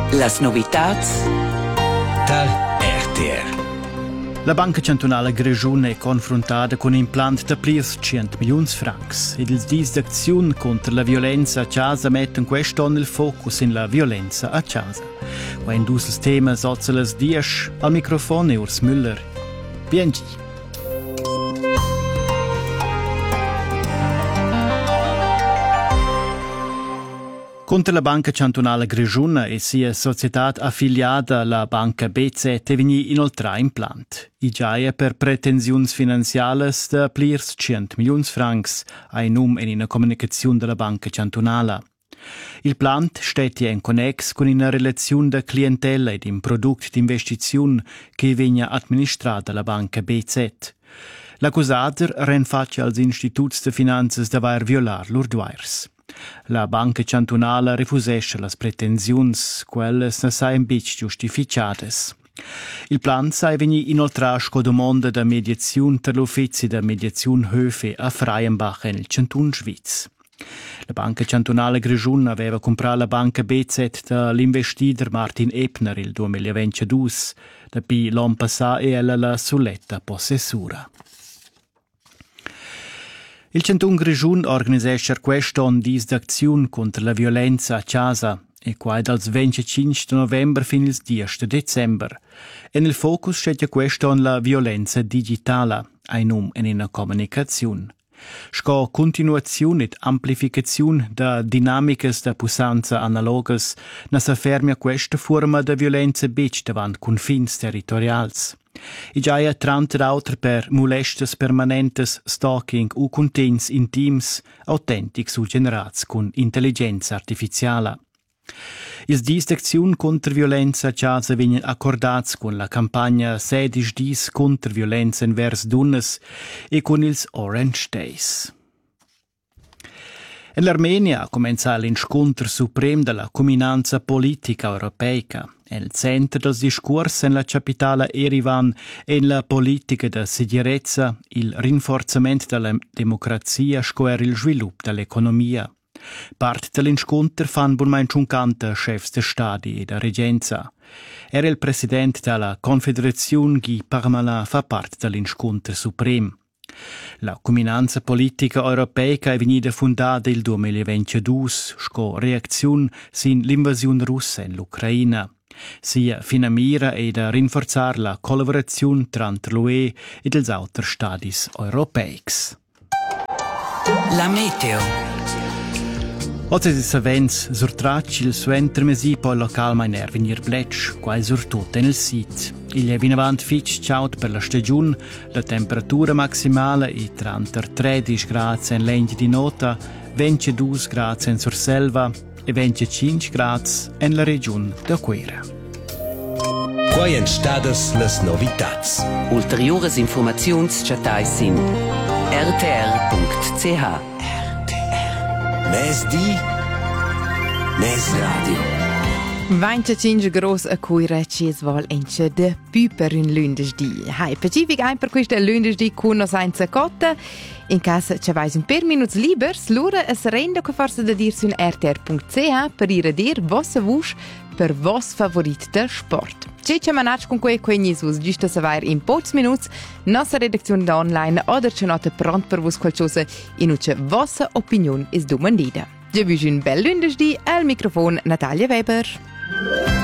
Las novitats dal RTR. La Banca Cantonala Grischun è confrontata con un implant da plirs 100 milions francs ed ils dis d'acziun contra la violenza a casa mettono quest'anno il focus in la violenza a casa. Quando dus il tema sozza las 10 al microfono Urs Müller. Biengi. Contra la Banca Cantonala Grischun e sia società affiliata alla Banca BZ è vegni inoltre implant. I giaia per pretensiuns finanziales da plirs 100 milions francs ai num in una comunicazione della Banca Cantonala. Il plant steht in connex con una relazione da clientela ed in prodotto d'investizione che viene amministrata dalla Banca BZ. L'accusator rinfaccia als istituts de finanzas d'aver violar lur duairs. La Banca Cantonala refusesce las pretensiuns, quelles ne saien bic giustificades. Il plan sai vegni inoltrasch co domanda da mediaziun ter l'uffizi da mediaziun Höfe a Freienbach nel Cantun Schwyz. La Banca Cantonala Grischun aveva comprato la Banca BZ dall'investidor Martin Ebner il 2022, da pi l'anno passato e ella la sulletta possessura. Il Cantun Grischun organisesce quest'anno dis d'aczione contro la violenza a casa e qua dal 25 novembre fino al 10 dicembre. E nel focus c'è quest'anno la violenza digitale, ein num in una comunicazione. Sco continuazione ed amplificazione da dinamicas da pusanza analogas na s'affermia questa forma da violenza bec davant confins territorials. I giaia tranta d'autre per molestas permanentes, stalking u contents intims, autentics u generats con intelligenza artificiala. Ils dis d'acziun contra violenza a casa venien accordats con la campagna 16 dis contra violenza envers dunnas e con ils Orange Days. In l'Armenia comenza l'inscontro suprem della comunanza politica europeica. Il centro del discorso in la capitale Erivan e in la politica da sicurezza, il rinforzamento della democrazia scoer il sviluppo dell'economia. Parte dell'incontro fan burmain 50 chefs de stati e da regenza. Era il presidente della Confederazione Guy Parmelin fa parte dell'incontro supremo. La comunanza politica europeica è venuta fondata il 2022 sco reazione sin l'invasione russa in l'Ucraina. Sia fino a mira e da rinforzare la collaborazione tra l'UE e gli altri stati europei. La meteo. Oggi si savens surtracci il suo intermesi poi local mai nervenir bletch, quasi surtut nel sit. Il è vinavant fitch ciaut per la stagione, la temperatura maximale è 33 gradi in legno di nota, 22 gradi in Surselva e 25 gradi in la regione da Quera. Quai en stadas las novitats. Ulteriores informaziuns chatais in rtr.ch. Mes di, mes radio. 25 gros a cuira ci es vol ence de più per un lunedì. Hai pacific ein per questo lunedì con nos senza cotta. In caso ci vais un per minuts libers, l'ora es rende che forse da dir sun rtr.ch per ir a dir vossa vusch per vos favorit de sport. Ci manach con quei quegnis vos giusto savoir in pocs minuts nostra redazione da online oder ci nota pront per vos qualcosa in uce vossa opinion is domandida. Je vi un bel lunedì al microfono Natalia Weber.